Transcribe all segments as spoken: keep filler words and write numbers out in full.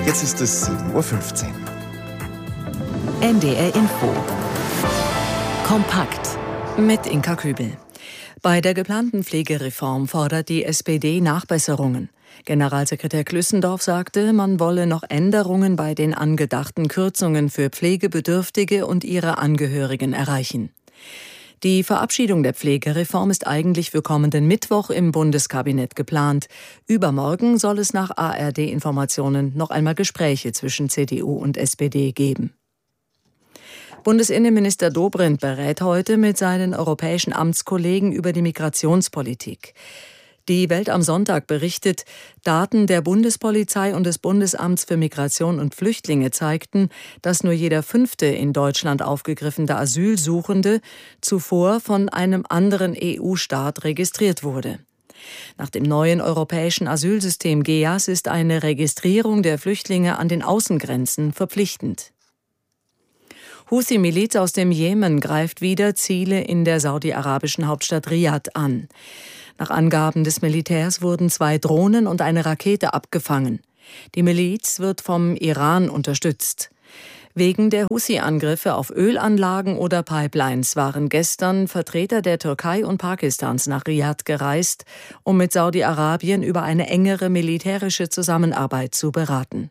Jetzt ist es sieben Uhr fünfzehn. N D R Info. Kompakt mit Inka Kübel. Bei der geplanten Pflegereform fordert die S P D Nachbesserungen. Generalsekretär Klüssendorf sagte, man wolle noch Änderungen bei den angedachten Kürzungen für Pflegebedürftige und ihre Angehörigen erreichen. Die Verabschiedung der Pflegereform ist eigentlich für kommenden Mittwoch im Bundeskabinett geplant. Übermorgen soll es nach A R D-Informationen noch einmal Gespräche zwischen C D U und S P D geben. Bundesinnenminister Dobrindt berät heute mit seinen europäischen Amtskollegen über die Migrationspolitik. Die Welt am Sonntag berichtet, Daten der Bundespolizei und des Bundesamts für Migration und Flüchtlinge zeigten, dass nur jeder fünfte in Deutschland aufgegriffene Asylsuchende zuvor von einem anderen E U-Staat registriert wurde. Nach dem neuen europäischen Asylsystem G E A S ist eine Registrierung der Flüchtlinge an den Außengrenzen verpflichtend. Houthi-Miliz aus dem Jemen greift wieder Ziele in der saudi-arabischen Hauptstadt Riad an. Nach Angaben des Militärs wurden zwei Drohnen und eine Rakete abgefangen. Die Miliz wird vom Iran unterstützt. Wegen der Houthi-Angriffe auf Ölanlagen oder Pipelines waren gestern Vertreter der Türkei und Pakistans nach Riad gereist, um mit Saudi-Arabien über eine engere militärische Zusammenarbeit zu beraten.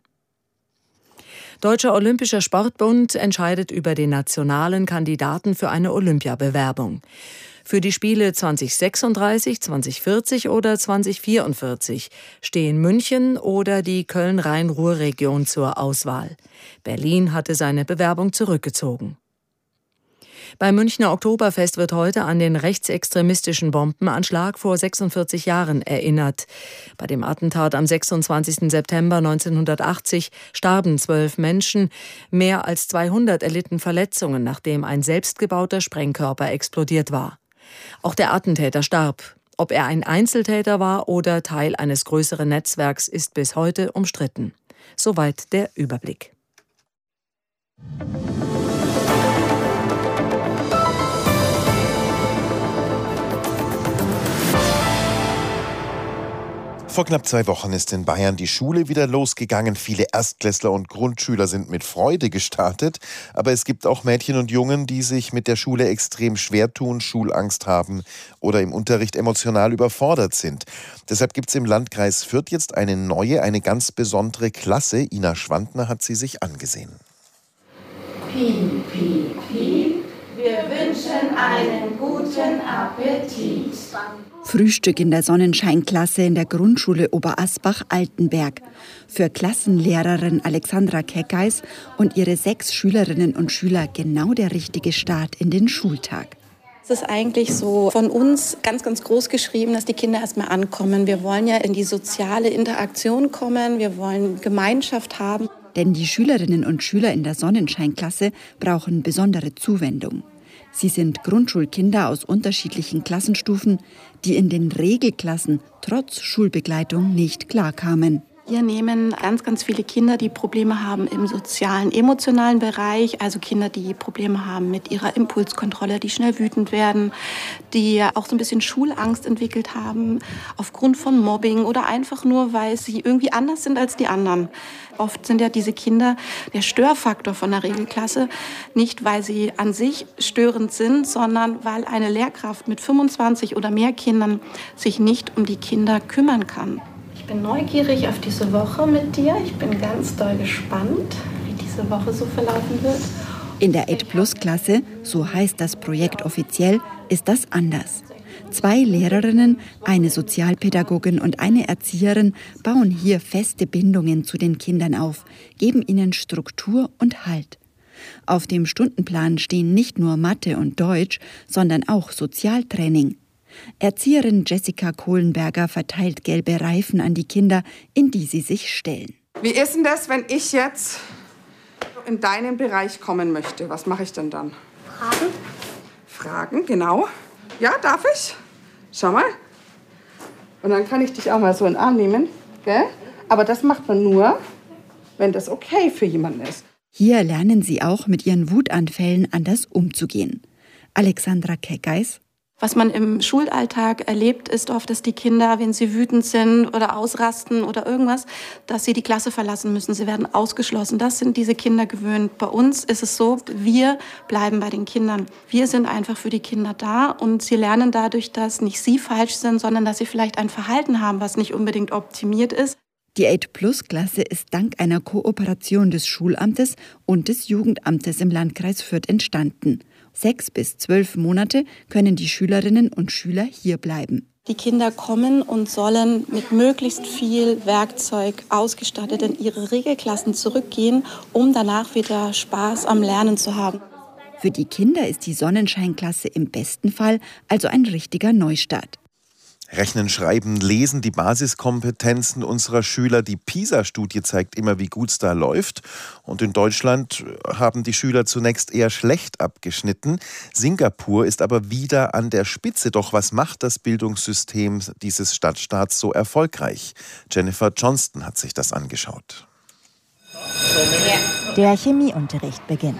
Deutscher Olympischer Sportbund entscheidet über den nationalen Kandidaten für eine Olympiabewerbung. Für die Spiele zwanzig sechsunddreißig, zwanzig vierzig oder zwanzig vierundvierzig stehen München oder die Köln-Rhein-Ruhr-Region zur Auswahl. Berlin hatte seine Bewerbung zurückgezogen. Beim Münchner Oktoberfest wird heute an den rechtsextremistischen Bombenanschlag vor sechsundvierzig Jahren erinnert. Bei dem Attentat am sechsundzwanzigsten September neunzehnhundertachtzig starben zwölf Menschen. Mehr als zweihundert erlitten Verletzungen, nachdem ein selbstgebauter Sprengkörper explodiert war. Auch der Attentäter starb. Ob er ein Einzeltäter war oder Teil eines größeren Netzwerks, ist bis heute umstritten. Soweit der Überblick. Vor knapp zwei Wochen ist in Bayern die Schule wieder losgegangen. Viele Erstklässler und Grundschüler sind mit Freude gestartet. Aber es gibt auch Mädchen und Jungen, die sich mit der Schule extrem schwer tun, Schulangst haben oder im Unterricht emotional überfordert sind. Deshalb gibt es im Landkreis Fürth jetzt eine neue, eine ganz besondere Klasse. Ina Schwandner hat sie sich angesehen. Piep, piep, piep. Wir wünschen einen guten Appetit. Frühstück in der Sonnenscheinklasse in der Grundschule Oberasbach-Altenberg. Für Klassenlehrerin Alexandra Keckeis und ihre sechs Schülerinnen und Schüler genau der richtige Start in den Schultag. Es ist eigentlich so von uns ganz, ganz groß geschrieben, dass die Kinder erstmal ankommen. Wir wollen ja in die soziale Interaktion kommen, wir wollen Gemeinschaft haben. Denn die Schülerinnen und Schüler in der Sonnenscheinklasse brauchen besondere Zuwendung. Sie sind Grundschulkinder aus unterschiedlichen Klassenstufen, die in den Regelklassen trotz Schulbegleitung nicht klarkamen. Wir nehmen ganz, ganz viele Kinder, die Probleme haben im sozialen, emotionalen Bereich. Also Kinder, die Probleme haben mit ihrer Impulskontrolle, die schnell wütend werden, die auch so ein bisschen Schulangst entwickelt haben aufgrund von Mobbing oder einfach nur, weil sie irgendwie anders sind als die anderen. Oft sind ja diese Kinder der Störfaktor von der Regelklasse, nicht weil sie an sich störend sind, sondern weil eine Lehrkraft mit fünfundzwanzig oder mehr Kindern sich nicht um die Kinder kümmern kann. Ich bin neugierig auf diese Woche mit dir. Ich bin ganz doll gespannt, wie diese Woche so verlaufen wird. In der acht Plus Klasse, so heißt das Projekt offiziell, ist das anders. Zwei Lehrerinnen, eine Sozialpädagogin und eine Erzieherin bauen hier feste Bindungen zu den Kindern auf, geben ihnen Struktur und Halt. Auf dem Stundenplan stehen nicht nur Mathe und Deutsch, sondern auch Sozialtraining. Erzieherin Jessica Kohlenberger verteilt gelbe Reifen an die Kinder, in die sie sich stellen. Wie ist denn das, wenn ich jetzt in deinen Bereich kommen möchte? Was mache ich denn dann? Fragen? Fragen, genau. Ja, darf ich? Schau mal. Und dann kann ich dich auch mal so in den Arm nehmen. Gell? Aber das macht man nur, wenn das okay für jemanden ist. Hier lernen sie auch, mit ihren Wutanfällen anders umzugehen. Alexandra Keckeis. Was man im Schulalltag erlebt, ist oft, dass die Kinder, wenn sie wütend sind oder ausrasten oder irgendwas, dass sie die Klasse verlassen müssen. Sie werden ausgeschlossen. Das sind diese Kinder gewöhnt. Bei uns ist es so, wir bleiben bei den Kindern. Wir sind einfach für die Kinder da und sie lernen dadurch, dass nicht sie falsch sind, sondern dass sie vielleicht ein Verhalten haben, was nicht unbedingt optimiert ist. Die acht-Plus-Klasse ist dank einer Kooperation des Schulamtes und des Jugendamtes im Landkreis Fürth entstanden. Sechs bis zwölf Monate können die Schülerinnen und Schüler hier bleiben. Die Kinder kommen und sollen mit möglichst viel Werkzeug ausgestattet in ihre Regelklassen zurückgehen, um danach wieder Spaß am Lernen zu haben. Für die Kinder ist die Sonnenscheinklasse im besten Fall also ein richtiger Neustart. Rechnen, Schreiben, Lesen, die Basiskompetenzen unserer Schüler. Die PISA-Studie zeigt immer, wie gut es da läuft. Und in Deutschland haben die Schüler zunächst eher schlecht abgeschnitten. Singapur ist aber wieder an der Spitze. Doch was macht das Bildungssystem dieses Stadtstaats so erfolgreich? Jennifer Johnston hat sich das angeschaut. Der Chemieunterricht beginnt.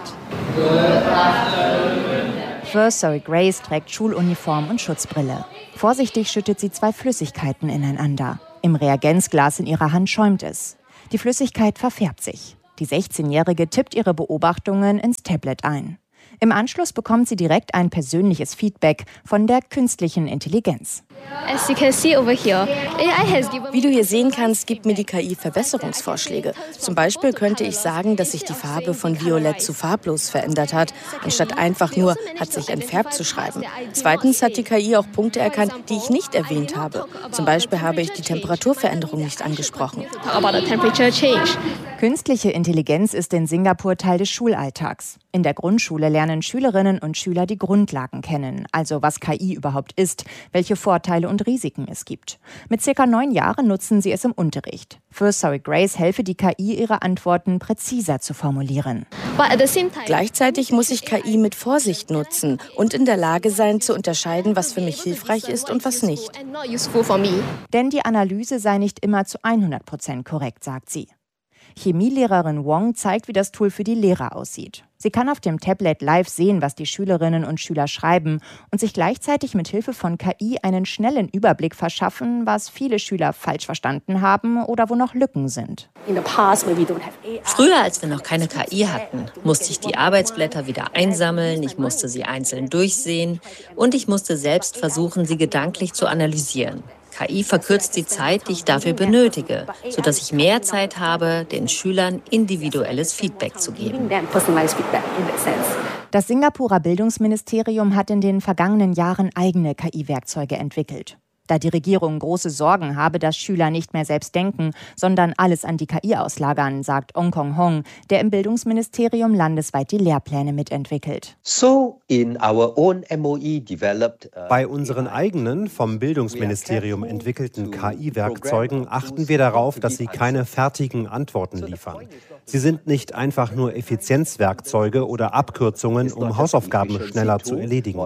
First Sorry Grace trägt Schuluniform und Schutzbrille. Vorsichtig schüttet sie zwei Flüssigkeiten ineinander. Im Reagenzglas in ihrer Hand schäumt es. Die Flüssigkeit verfärbt sich. Die sechzehnjährige tippt ihre Beobachtungen ins Tablet ein. Im Anschluss bekommt sie direkt ein persönliches Feedback von der künstlichen Intelligenz. Wie du hier sehen kannst, gibt mir die K I Verbesserungsvorschläge. Zum Beispiel könnte ich sagen, dass sich die Farbe von violett zu farblos verändert hat, anstatt einfach nur hat sich entfärbt zu schreiben. Zweitens hat die K I auch Punkte erkannt, die ich nicht erwähnt habe. Zum Beispiel habe ich die Temperaturveränderung nicht angesprochen. Künstliche Intelligenz ist in Singapur Teil des Schulalltags. In der Grundschule lernen Schülerinnen und Schüler die Grundlagen kennen, also was K I überhaupt ist, welche Vorteile und Risiken es gibt. Mit circa neun Jahren nutzen sie es im Unterricht. First Sorry Grace helfe die K I, ihre Antworten präziser zu formulieren. Gleichzeitig muss ich K I mit Vorsicht nutzen und in der Lage sein, zu unterscheiden, was für mich hilfreich ist und was nicht. Denn die Analyse sei nicht immer zu hundert Prozent korrekt, sagt sie. Chemielehrerin Wong zeigt, wie das Tool für die Lehrer aussieht. Sie kann auf dem Tablet live sehen, was die Schülerinnen und Schüler schreiben und sich gleichzeitig mit Hilfe von K I einen schnellen Überblick verschaffen, was viele Schüler falsch verstanden haben oder wo noch Lücken sind. Früher, als wir noch keine K I hatten, musste ich die Arbeitsblätter wieder einsammeln, ich musste sie einzeln durchsehen und ich musste selbst versuchen, sie gedanklich zu analysieren. K I verkürzt die Zeit, die ich dafür benötige, sodass ich mehr Zeit habe, den Schülern individuelles Feedback zu geben. Das Singapurer Bildungsministerium hat in den vergangenen Jahren eigene K I-Werkzeuge entwickelt. Da die Regierung große Sorgen habe, dass Schüler nicht mehr selbst denken, sondern alles an die K I auslagern, sagt Ong Kong Hong, der im Bildungsministerium landesweit die Lehrpläne mitentwickelt. So in our own M O E developed, uh, Bei unseren eigenen, vom Bildungsministerium entwickelten K I-Werkzeugen achten wir darauf, dass sie keine fertigen Antworten liefern. Sie sind nicht einfach nur Effizienzwerkzeuge oder Abkürzungen, um Hausaufgaben schneller zu erledigen.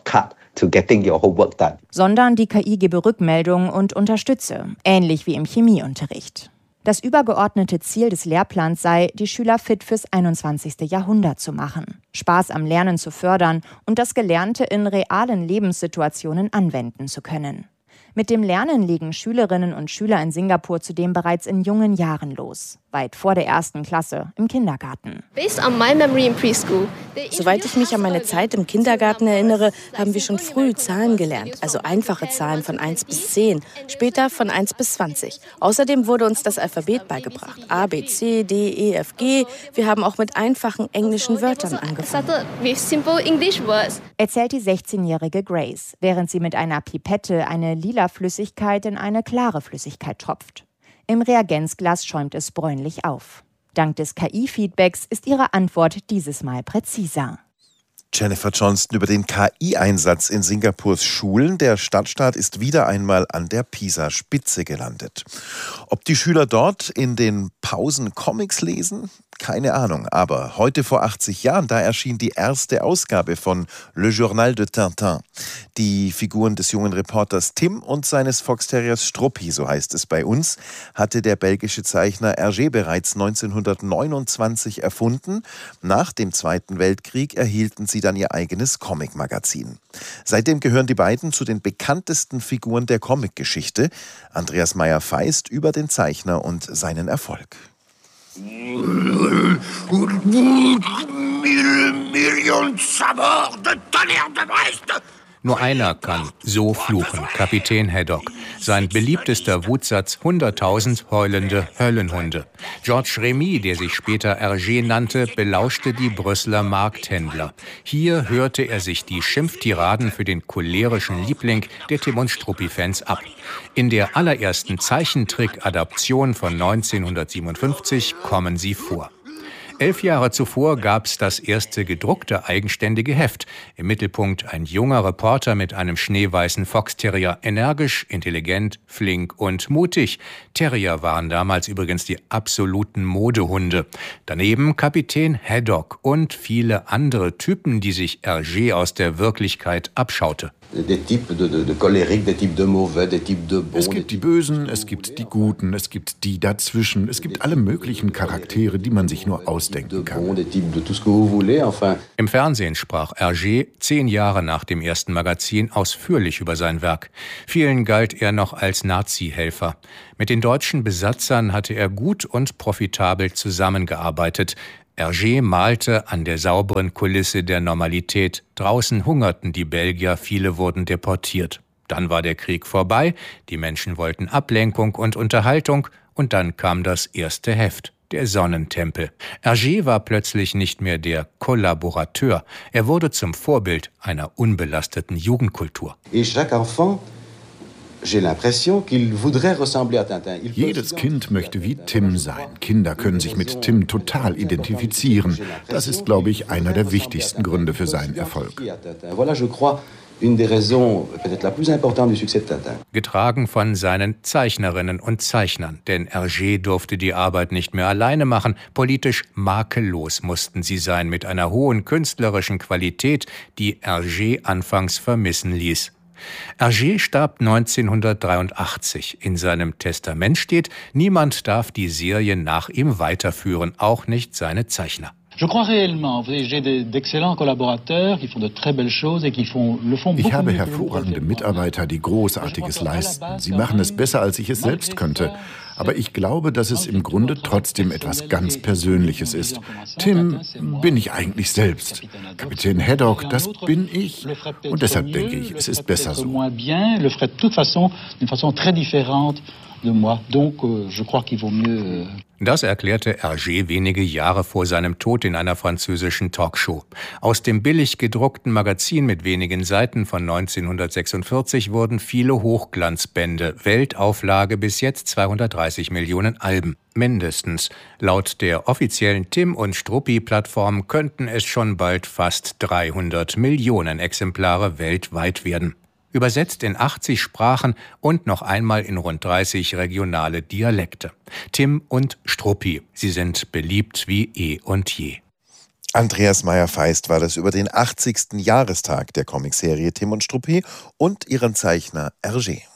Sondern die K I gebe Rückmeldung und unterstütze, ähnlich wie im Chemieunterricht. Das übergeordnete Ziel des Lehrplans sei, die Schüler fit fürs einundzwanzigste Jahrhundert zu machen, Spaß am Lernen zu fördern und das Gelernte in realen Lebenssituationen anwenden zu können. Mit dem Lernen legen Schülerinnen und Schüler in Singapur zudem bereits in jungen Jahren los, weit vor der ersten Klasse im Kindergarten. Soweit ich mich an meine Zeit im Kindergarten erinnere, haben wir schon früh Zahlen gelernt, also einfache Zahlen von eins bis zehn, später von eins bis zwanzig. Außerdem wurde uns das Alphabet beigebracht, A, B, C, D, E, F, G. Wir haben auch mit einfachen englischen Wörtern angefangen. Erzählt die sechzehnjährige Grace, während sie mit einer Pipette eine lila Flüssigkeit in eine klare Flüssigkeit tropft. Im Reagenzglas schäumt es bräunlich auf. Dank des K I-Feedbacks ist ihre Antwort dieses Mal präziser. Jennifer Johnston über den K I-Einsatz in Singapurs Schulen. Der Stadtstaat ist wieder einmal an der PISA-Spitze gelandet. Ob die Schüler dort in den Pausen Comics lesen, Keine Ahnung, aber heute vor achtzig Jahren, da erschien die erste Ausgabe von Le Journal de Tintin. Die Figuren des jungen Reporters Tim und seines Foxterriers Struppi, so heißt es bei uns, hatte der belgische Zeichner Hergé bereits neunzehnhundertneunundzwanzig erfunden. Nach dem Zweiten Weltkrieg erhielten sie dann ihr eigenes Comic-Magazin. Seitdem gehören die beiden zu den bekanntesten Figuren der Comic-Geschichte. Andreas Meyer-Feist über den Zeichner und seinen Erfolg. Nur einer kann so fluchen, Kapitän Haddock. Sein beliebtester Wutsatz, hunderttausend heulende Höllenhunde. Georges Remy, der sich später Hergé nannte, belauschte die Brüsseler Markthändler. Hier hörte er sich die Schimpftiraden für den cholerischen Liebling der Tim und Struppi-Fans ab. In der allerersten Zeichentrick-Adaption von neunzehnhundertsiebenundfünfzig kommen sie vor. Elf Jahre zuvor gab's das erste gedruckte eigenständige Heft. Im Mittelpunkt ein junger Reporter mit einem schneeweißen Foxterrier. Energisch, intelligent, flink und mutig. Terrier waren damals übrigens die absoluten Modehunde. Daneben Kapitän Haddock und viele andere Typen, die sich Hergé aus der Wirklichkeit abschaute. Es gibt die Bösen, es gibt die Guten, es gibt die dazwischen, es gibt alle möglichen Charaktere, die man sich nur ausdenken kann. Im Fernsehen sprach Hergé zehn Jahre nach dem ersten Magazin ausführlich über sein Werk. Vielen galt er noch als Nazi-Helfer. Mit den deutschen Besatzern hatte er gut und profitabel zusammengearbeitet. Hergé malte an der sauberen Kulisse der Normalität. Draußen hungerten die Belgier, viele wurden deportiert. Dann war der Krieg vorbei, die Menschen wollten Ablenkung und Unterhaltung und dann kam das erste Heft, der Sonnentempel. Hergé war plötzlich nicht mehr der Kollaborateur, er wurde zum Vorbild einer unbelasteten Jugendkultur. Jedes Kind möchte wie Tim sein. Kinder können sich mit Tim total identifizieren. Das ist, glaube ich, einer der wichtigsten Gründe für seinen Erfolg. Getragen von seinen Zeichnerinnen und Zeichnern, denn Hergé durfte die Arbeit nicht mehr alleine machen. Politisch makellos mussten sie sein, mit einer hohen künstlerischen Qualität, die Hergé anfangs vermissen ließ. Hergé starb neunzehnhundertdreiundachtzig. In seinem Testament steht, niemand darf die Serie nach ihm weiterführen, auch nicht seine Zeichner. Ich habe hervorragende Mitarbeiter, die Großartiges leisten. Sie machen es besser, als ich es selbst könnte. Aber ich glaube, dass es im Grunde trotzdem etwas ganz Persönliches ist. Tim bin ich eigentlich selbst. Kapitän Haddock, das bin ich. Und deshalb denke ich, es ist besser so. Das erklärte Hergé wenige Jahre vor seinem Tod in einer französischen Talkshow. Aus dem billig gedruckten Magazin mit wenigen Seiten von neunzehnhundertsechsundvierzig wurden viele Hochglanzbände, Weltauflage bis jetzt zweihundertdreißig Millionen Alben. Mindestens. Laut der offiziellen Tim- und Struppi-Plattform könnten es schon bald fast dreihundert Millionen Exemplare weltweit werden. Übersetzt in achtzig Sprachen und noch einmal in rund dreißig regionale Dialekte. Tim und Struppi, sie sind beliebt wie eh und je. Andreas Meyer-Feist war das über den achtzigsten Jahrestag der Comicserie Tim und Struppi und ihren Zeichner Hergé.